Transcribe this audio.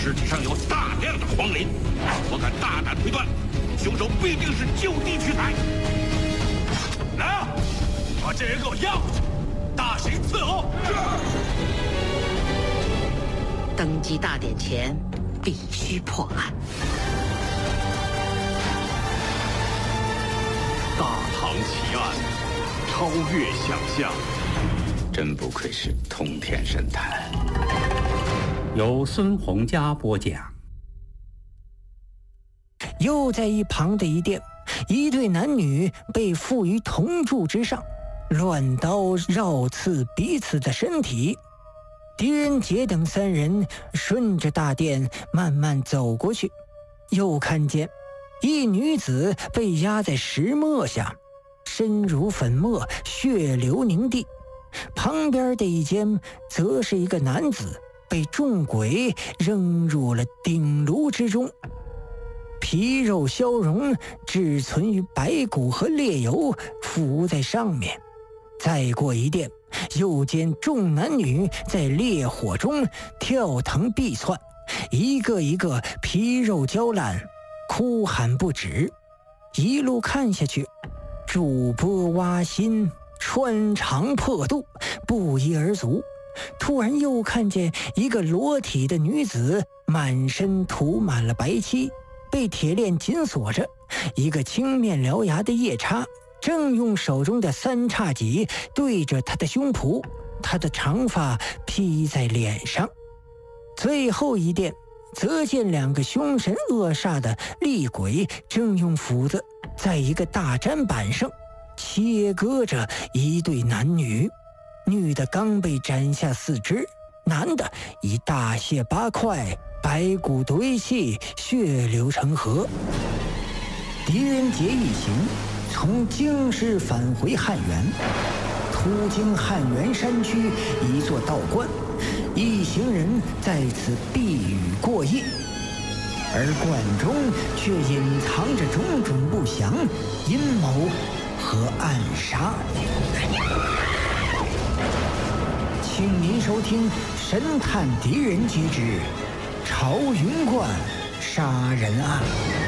尸体上有大量的黄磷，我敢大胆推断，凶手必定是就地取材。来啊，把这人给我押回去，大刑伺候。 登基大典前，必须破案。 大唐奇案，超越想象， 真不愧是通天神探。 由孙洪佳播讲。 又在一旁的一殿，一对男女被缚于铜柱之上，乱刀绕刺彼此的身体。狄仁杰等三人顺着大殿慢慢走过去，又看见一女子被压在石磨下，身如粉末，血流凝地。旁边的一间则是一个男子被众鬼扔入了鼎炉之中，皮肉消融，只存于白骨和烈油浮在上面。再过一殿，又见众男女在烈火中跳腾避窜，一个一个皮肉焦烂，哭喊不止。一路看下去，筑波挖心，穿肠破肚，不一而足。突然又看见一个裸体的女子，满身涂满了白漆，被铁链紧锁着。一个青面獠牙的夜叉正用手中的三叉戟对着他的胸脯，他的长发披在脸上。最后一殿则见两个凶神恶煞的厉鬼正用斧子在一个大砧板上切割着一对男女，女的刚被斩下四肢，男的已大卸八块，白骨堆砌，血流成河。狄仁杰一行从京师返回汉源，途经汉源山区一座道观，一行人在此避雨过夜，而观中却隐藏着种种不祥、阴谋和暗杀。请您收听《神探狄仁杰之朝云观杀人案》。